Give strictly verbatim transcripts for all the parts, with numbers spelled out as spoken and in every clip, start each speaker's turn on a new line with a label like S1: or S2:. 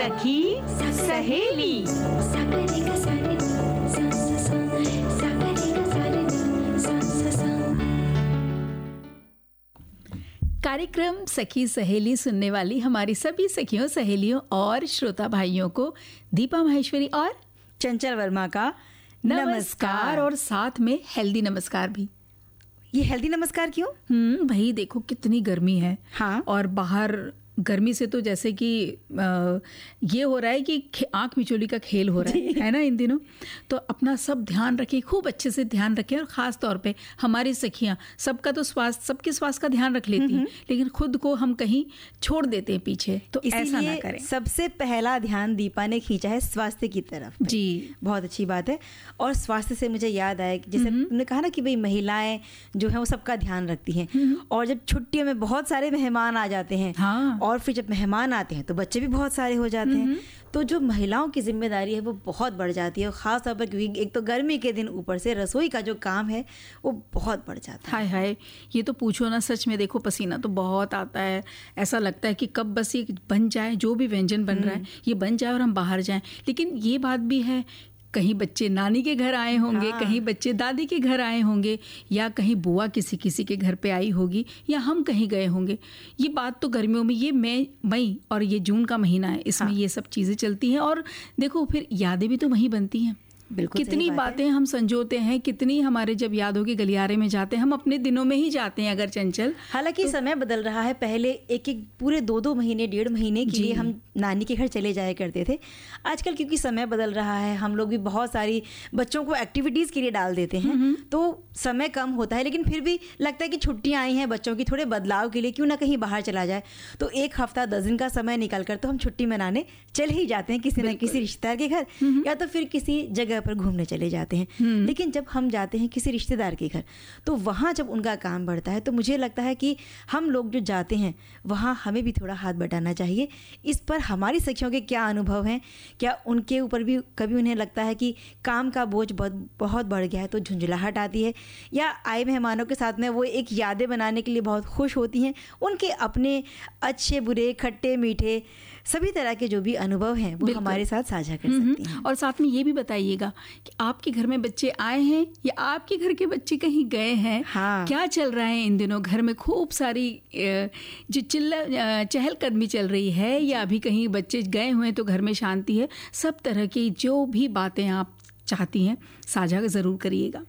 S1: सखी सहेली। कार्यक्रम सखी सहेली सुनने वाली हमारी सभी सखियों, सहेलियों और श्रोता भाइयों को दीपा माहेश्वरी और
S2: चंचल वर्मा का
S1: नमस्कार,
S2: नमस्कार।
S1: और साथ में हेल्दी नमस्कार भी।
S2: ये हेल्दी नमस्कार क्यों?
S1: हम्म भाई देखो कितनी गर्मी है।
S2: हाँ।
S1: और बाहर गर्मी से तो जैसे कि आ, ये हो रहा है कि आंख मिचोली का खेल हो रहा है है ना इन दिनों। तो अपना सब ध्यान रखें, खूब अच्छे से ध्यान रखें। और ख़ास तौर पे हमारी सखियां, सबका तो स्वास्थ्य, सबके स्वास्थ्य का ध्यान रख लेती हैं, लेकिन खुद को हम कहीं छोड़ देते हैं पीछे। तो ऐसा ना करें।
S2: सबसे पहला ध्यान दीपा ने खींचा है स्वास्थ्य की तरफ।
S1: जी,
S2: बहुत अच्छी बात है। और स्वास्थ्य से मुझे याद आया कि जैसे तुमने कहा ना कि भाई महिलाएं जो है वो सबका ध्यान रखती हैं, और जब छुट्टियों में बहुत सारे मेहमान आ जाते हैं,
S1: हाँ।
S2: और फिर जब मेहमान आते हैं तो बच्चे भी बहुत सारे हो जाते हैं, तो जो महिलाओं की जिम्मेदारी है वो बहुत बढ़ जाती है। और ख़ास तौर पर क्योंकि एक तो गर्मी के दिन ऊपर से रसोई का जो काम है वो बहुत बढ़ जाता है।
S1: हाय हाय, ये तो पूछो ना, सच में देखो पसीना तो बहुत आता है। ऐसा लगता है कि कब बस ये बन जाए, जो भी व्यंजन बन रहा है ये बन जाए और हम बाहर जाएं। लेकिन ये बात भी है, कहीं बच्चे नानी के घर आए होंगे,
S2: हाँ।
S1: कहीं बच्चे दादी के घर आए होंगे, या कहीं बुआ किसी किसी के घर पे आई होगी, या हम कहीं गए होंगे। ये बात तो गर्मियों में, ये मई मई और ये जून का महीना है, इसमें
S2: हाँ।
S1: ये सब चीज़ें चलती हैं। और देखो फिर यादें भी तो वहीं बनती हैं।
S2: बिल्कुल
S1: कितनी
S2: बात
S1: बातें हम संजोते हैं, कितनी हमारे जब याद होगी गलियारे में जाते हैं, हम अपने दिनों में ही जाते हैं अगर चंचल।
S2: हालांकि तो, समय बदल रहा है। पहले एक एक पूरे दो दो महीने डेढ़ महीने के लिए हम नानी के घर चले जाया करते थे। आजकल क्योंकि समय बदल रहा है, हम लोग भी बहुत सारी बच्चों को एक्टिविटीज़ के लिए डाल देते हैं, तो समय कम होता है। लेकिन फिर भी लगता है कि छुट्टियाँ आई हैं बच्चों की, थोड़े बदलाव के लिए क्यों ना कहीं बाहर चला जाए। तो एक हफ्ता दस दिन का समय निकाल कर तो हम छुट्टी मनाने चले ही जाते हैं, किसी न किसी रिश्तेदार के घर या तो फिर किसी जगह पर घूमने चले जाते हैं। लेकिन जब हम जाते हैं किसी रिश्तेदार के घर, तो वहाँ जब उनका काम बढ़ता है तो मुझे लगता है कि हम लोग जो जाते हैं वहाँ हमें भी थोड़ा हाथ बटाना चाहिए। इस पर हमारी सखियों के क्या अनुभव हैं? क्या उनके ऊपर भी कभी उन्हें लगता है कि काम का बोझ बहुत बहुत बढ़ गया है तो झुंझलाहट आती है, या आए मेहमानों के साथ में वो एक यादें बनाने के लिए बहुत खुश होती हैं? उनके अपने अच्छे बुरे, खट्टे मीठे सभी तरह के जो भी अनुभव हैं वो हमारे साथ साझा कर सकती हैं।
S1: और साथ में ये भी बताइएगा कि आपके घर में बच्चे आए हैं या आपके घर के बच्चे कहीं गए हैं।
S2: हाँ।
S1: क्या चल रहा है इन दिनों घर में? खूब सारी जो चिल्ला चहलकदमी चल रही है, या अभी कहीं बच्चे गए हुए हैं तो घर में शांति है? सब तरह की जो भी बातें आप चाहती हैं साझा ज़रूर करिएगा।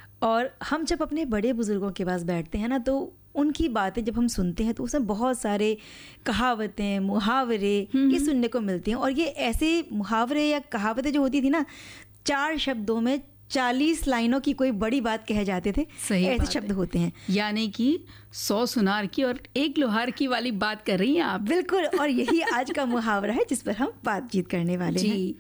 S2: और हम जब अपने बड़े बुजुर्गों के पास बैठते हैं ना, तो उनकी बातें जब हम सुनते हैं तो उसमें बहुत सारे कहावतें, मुहावरे ये सुनने को मिलती हैं। और ये ऐसे मुहावरे या कहावतें जो होती थी ना, चार शब्दों में चालीस लाइनों की कोई बड़ी बात कह जाते थे, ऐसे शब्द होते हैं।
S1: यानी कि सौ सुनार की और एक लोहार की वाली बात कर रही हैं आप।
S2: बिल्कुल। और यही आज का मुहावरा है जिस पर हम बातचीत करने वाले हैं।
S1: जी।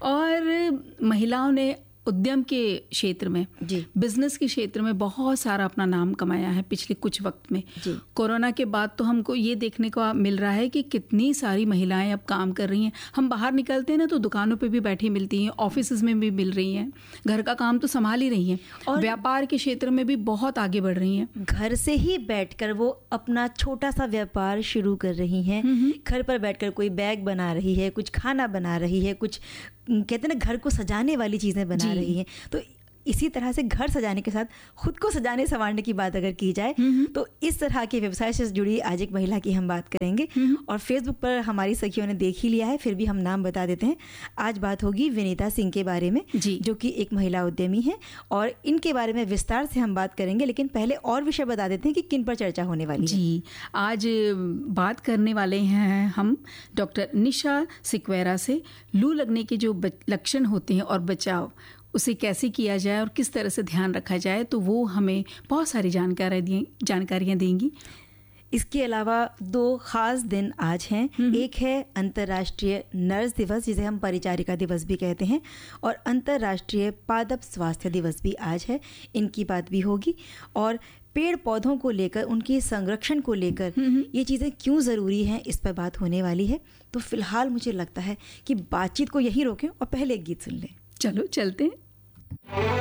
S1: और महिलाओं ने उद्यम के क्षेत्र में,
S2: जी,
S1: बिजनेस के क्षेत्र में बहुत सारा अपना नाम कमाया है पिछले कुछ वक्त में।
S2: जी।
S1: कोरोना के बाद तो हमको ये देखने को मिल रहा है कि कितनी सारी महिलाएं अब काम कर रही हैं। हम बाहर निकलते हैं ना तो दुकानों पे भी बैठी मिलती हैं, ऑफिस में भी मिल रही हैं, घर का काम तो संभाल ही रही हैं, और व्यापार के क्षेत्र में भी बहुत आगे बढ़ रही हैं।
S2: घर से ही बैठकर वो अपना छोटा सा व्यापार शुरू कर रही हैं। घर पर बैठकर कोई बैग बना रही है, कुछ खाना बना रही है, कुछ कहते हैं ना घर को सजाने वाली चीज़ें बना रही हैं। तो इसी तरह से घर सजाने के साथ खुद को सजाने संवारने की बात अगर की जाए तो इस तरह के व्यवसाय से जुड़ी आज एक महिला की हम बात करेंगे। और फेसबुक पर हमारी सखियों ने देख ही लिया है, फिर भी हम नाम बता देते हैं। आज बात होगी विनीता सिंह के बारे में, जो कि एक महिला उद्यमी है, और इनके बारे में विस्तार से हम बात करेंगे। लेकिन पहले और विषय बता देते हैं कि किन पर चर्चा होने वाली है।
S1: जी, आज बात करने वाले हैं हम डॉक्टर निशा सिक्वेरा से लू लगने के जो लक्षण होते हैं और बचाव, उसे कैसे किया जाए और किस तरह से ध्यान रखा जाए, तो वो हमें बहुत सारी जानकारी जानकारियाँ देंगी।
S2: इसके अलावा दो खास दिन आज हैं। एक है अंतर्राष्ट्रीय नर्स दिवस, जिसे हम परिचारिका दिवस भी कहते हैं, और अंतर्राष्ट्रीय पादप स्वास्थ्य दिवस भी आज है। इनकी बात भी होगी। और पेड़ पौधों को लेकर, उनके संरक्षण को लेकर ये चीज़ें क्यों ज़रूरी हैं, इस पर बात होने वाली है। तो फिलहाल मुझे लगता है कि बातचीत को यहीं रोकें और पहले एक गीत सुन लें।
S1: चलो चलते हैं।